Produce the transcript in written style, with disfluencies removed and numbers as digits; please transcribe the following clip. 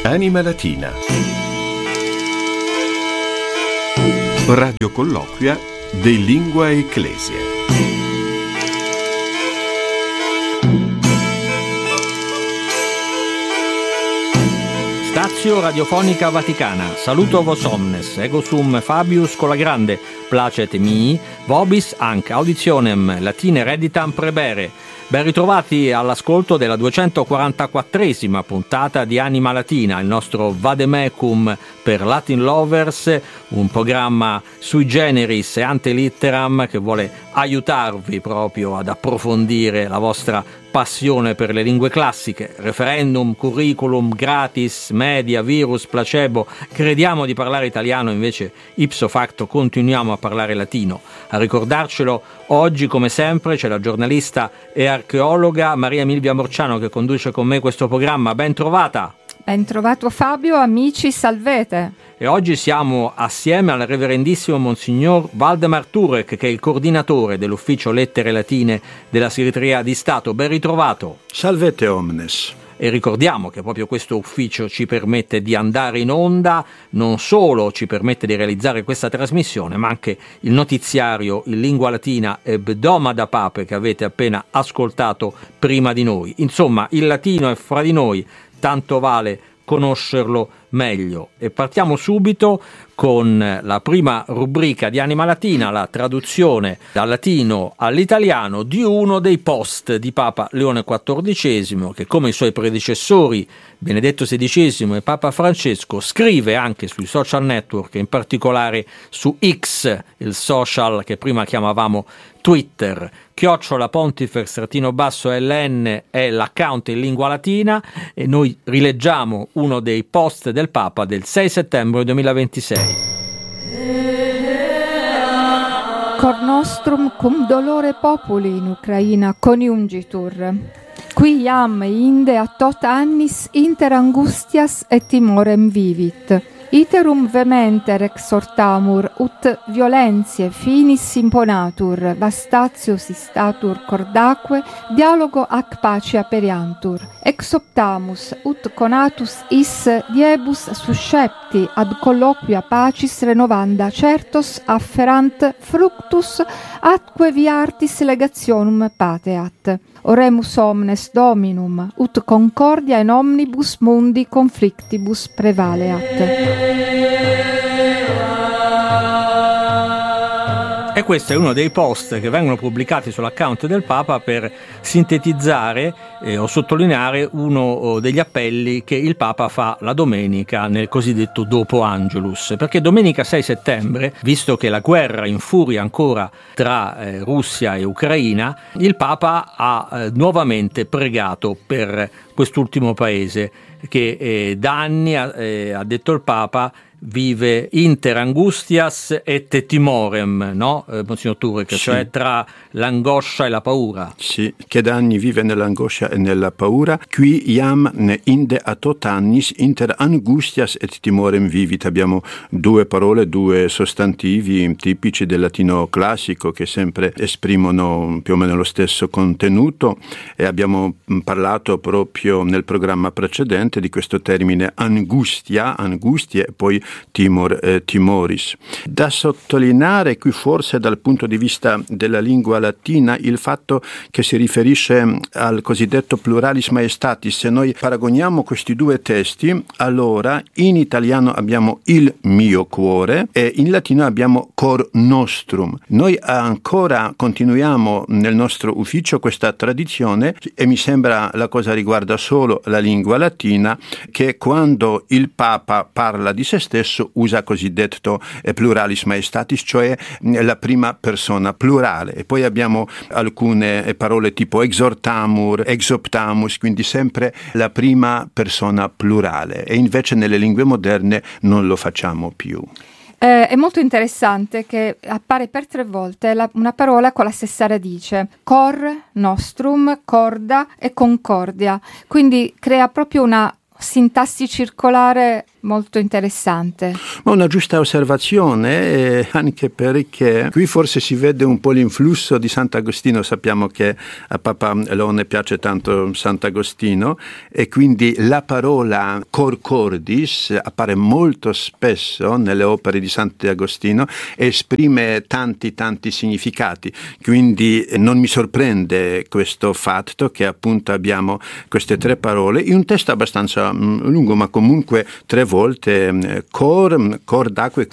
Anima Latina. Radio colloquia de Lingua Ecclesia. Stazio Radiofonica Vaticana, saluto vos omnes, ego sum Fabius con la grande, placet mii, vobis anc auditionem latine reditam prebere. Ben ritrovati all'ascolto della 244esima puntata di Anima Latina, il nostro vademecum per Latin Lovers, un programma sui generis e ante litteram che vuole aiutarvi proprio ad approfondire la vostra passione per le lingue classiche. Referendum, curriculum, gratis, media, virus, placebo. Crediamo di parlare italiano, invece ipso facto continuiamo a parlare latino. A ricordarcelo oggi, come sempre, c'è la giornalista e archeologa Maria Milvia Morciano che conduce con me questo programma. Ben trovata! Ben trovato Fabio, amici, salvete! E oggi siamo assieme al reverendissimo Monsignor Valdemar Turek, che è il coordinatore dell'ufficio Lettere Latine della Segreteria di Stato. Ben ritrovato! Salvete omnes! E ricordiamo che proprio questo ufficio ci permette di andare in onda, non solo ci permette di realizzare questa trasmissione, ma anche il notiziario in lingua latina Ebdoma da Pape che avete appena ascoltato prima di noi. Insomma, il latino è fra di noi, tanto vale conoscerlo meglio. E partiamo subito con la prima rubrica di Anima Latina, la traduzione dal latino all'italiano di uno dei post di Papa Leone XIV, che come i suoi predecessori Benedetto XVI e Papa Francesco scrive anche sui social network, in particolare su X, il social che prima chiamavamo Twitter. @Pontifex_LN è l'account in lingua latina e noi rileggiamo uno dei post del Papa del 6 settembre 2026. Cor nostrum cum dolore populi in Ucraina coniungitur. Qui iam inde a tot annis inter angustias et timorem vivit. Iterum vehementer exhortamur, ut violentiae finis imponatur, vastatio statur cordaque, dialogo ac pace aperiantur. Exoptamus, ut conatus is diebus suscepti ad colloquia pacis renovanda certos afferant fructus atque viartis legationum pateat. Oremus omnes Dominum, ut concordia in omnibus mundi conflictibus prevaleat. E questo è uno dei post che vengono pubblicati sull'account del Papa per sintetizzare o sottolineare uno degli appelli che il Papa fa la domenica nel cosiddetto Dopo Angelus, perché domenica 6 settembre, visto che la guerra infuria ancora tra Russia e Ucraina, il Papa ha nuovamente pregato per quest'ultimo paese che da anni, ha detto il Papa, vive inter angustias et timorem, no, Monsignor Turek, sì. Cioè tra l'angoscia e la paura. Sì, che da anni vive nell'angoscia e nella paura. Qui iam ne inde a tot annis inter angustias et timorem vivit. Abbiamo due parole, due sostantivi tipici del latino classico che sempre esprimono più o meno lo stesso contenuto, e abbiamo parlato proprio nel programma precedente di questo termine angustia e poi timoris. Da sottolineare qui forse dal punto di vista della lingua latina il fatto che si riferisce al cosiddetto pluralis maestatis. Se noi paragoniamo questi due testi, allora in italiano abbiamo il mio cuore e in latino abbiamo cor nostrum. Noi ancora continuiamo nel nostro ufficio questa tradizione e mi sembra la cosa riguarda solo la lingua latina, che quando il Papa parla di se stesso usa cosiddetto pluralis maestatis, cioè la prima persona plurale, e poi abbiamo alcune parole tipo exhortamur, exoptamus, quindi sempre la prima persona plurale, e invece nelle lingue moderne non lo facciamo più. È molto interessante che appare per 3 volte una parola con la stessa radice: cor, nostrum, corda e concordia, quindi crea proprio una sintassi circolare molto interessante. Ma una giusta osservazione, anche perché qui forse si vede un po' l'influsso di Sant'Agostino. Sappiamo che a Papa Leone piace tanto Sant'Agostino e quindi la parola cor cordis appare molto spesso nelle opere di Sant'Agostino e esprime tanti significati. Quindi non mi sorprende questo fatto che appunto abbiamo queste tre parole in un testo abbastanza lungo, ma comunque 3 volte cor d'acqua